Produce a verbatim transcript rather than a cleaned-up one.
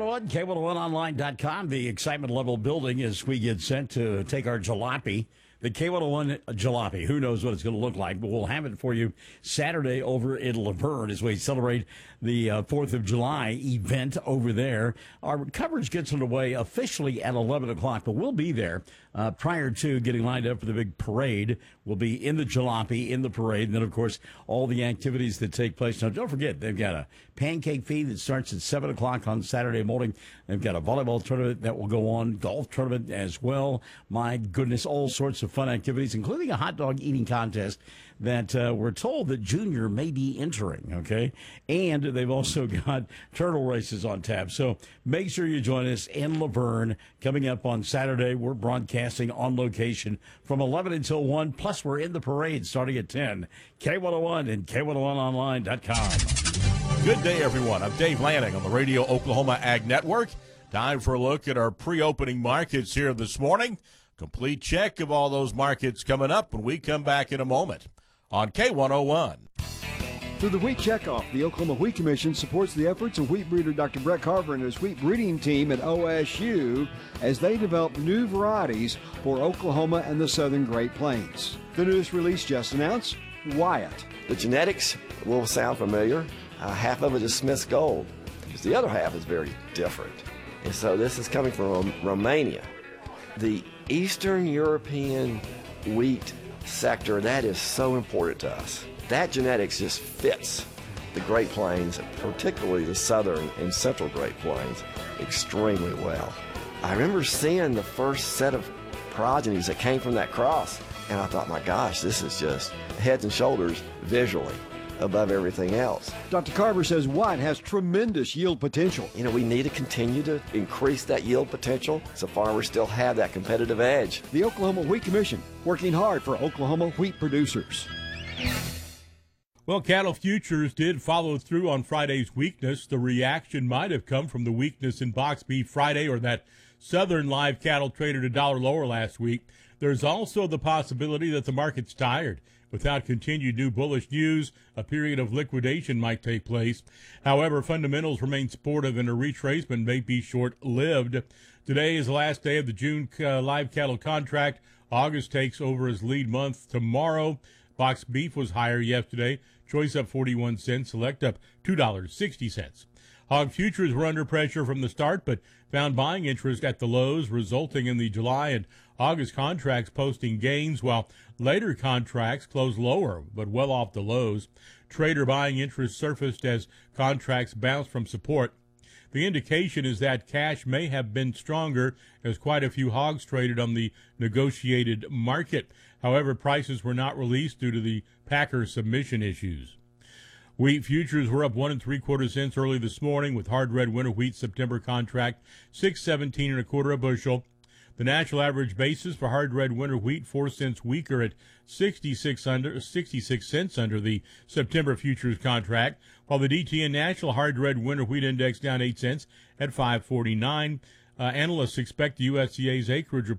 oh one, K one oh one online dot com. The excitement level building as we get sent to take our jalopy. The K one oh one jalopy. Who knows what it's going to look like, but we'll have it for you Saturday over in Laverne as we celebrate the uh, fourth of July event over there. Our coverage gets underway officially at eleven o'clock, but we'll be there uh, prior to getting lined up for the big parade. We'll be in the jalopy, in the parade, and then, of course, all the activities that take place. Now, don't forget, they've got a pancake feed that starts at seven o'clock on Saturday morning. They've got a volleyball tournament that will go on, golf tournament as well. My goodness, all sorts of fun activities, including a hot dog eating contest that uh, we're told that Junior may be entering, okay? And they've also got turtle races on tap. So make sure you join us in Laverne coming up on Saturday. We're broadcasting on location from eleven until one, plus we're in the parade starting at ten. K one oh one and K one oh one online dot com. Good day, everyone. I'm Dave Lanning on the Radio Oklahoma Ag Network. Time for a look at our pre-opening markets here this morning. Complete check of all those markets coming up when we come back in a moment on K one oh one. Through the Wheat Checkoff, the Oklahoma Wheat Commission supports the efforts of wheat breeder Doctor Brett Carver and his wheat breeding team at O S U as they develop new varieties for Oklahoma and the southern Great Plains. The newest release just announced, Wyatt. The genetics will sound familiar. Uh, half of it is Smith's Gold. The other half is very different. And so this is coming from Romania. The Eastern European wheat sector, that is so important to us. That genetics just fits the Great Plains, particularly the southern and central Great Plains, extremely well. I remember seeing the first set of progenies that came from that cross, and I thought, my gosh, this is just heads and shoulders visually above everything else. Doctor Carver says Wyatt has tremendous yield potential. You know, we need to continue to increase that yield potential so farmers still have that competitive edge. The Oklahoma Wheat Commission, working hard for Oklahoma wheat producers. Well, cattle futures did follow through on Friday's weakness. The reaction might have come from the weakness in box beef Friday or that southern live cattle traded a dollar lower last week. There's also the possibility that the market's tired. Without continued new bullish news, a period of liquidation might take place. However, fundamentals remain supportive and a retracement may be short-lived. Today is the last day of the June uh, live cattle contract. August takes over as lead month tomorrow. Box beef was higher yesterday. Choice up forty-one cents, select up two dollars and sixty cents. Hog futures were under pressure from the start, but found buying interest at the lows, resulting in the July and August contracts posting gains, while later contracts closed lower, but well off the lows. Trader buying interest surfaced as contracts bounced from support. The indication is that cash may have been stronger as quite a few hogs traded on the negotiated market. However, prices were not released due to the packer submission issues. Wheat futures were up one and three quarter cents early this morning, with hard red winter wheat September contract six seventeen and a quarter a bushel. The national average basis for hard red winter wheat four cents weaker at sixty-six under sixty-six cents under the September futures contract, while the D T N National Hard Red Winter Wheat Index down eight cents at five forty-nine. Uh, analysts expect the U S D A's acreage report